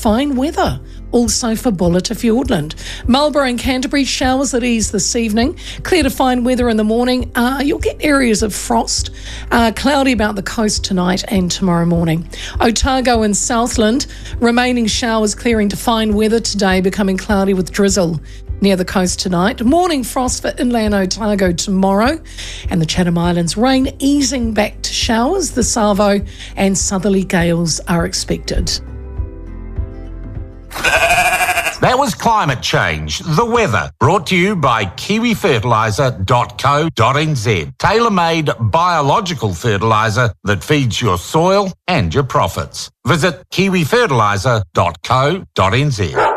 fine weather. Also for Buller to Fiordland. Marlborough and Canterbury, showers at ease this evening. Clear to fine weather in the morning. You'll get areas of frost. Cloudy about the coast tonight and tomorrow morning. Otago and Southland, remaining showers clearing to fine weather today, becoming cloudy with drizzle near the coast tonight. Morning frost for inland Otago tomorrow. And the Chatham Islands, rain easing back to showers. The Savo and southerly gales are expected. That was Climate Change, the weather, brought to you by kiwifertiliser.co.nz. Tailor-made biological fertiliser that feeds your soil and your profits. Visit kiwifertiliser.co.nz.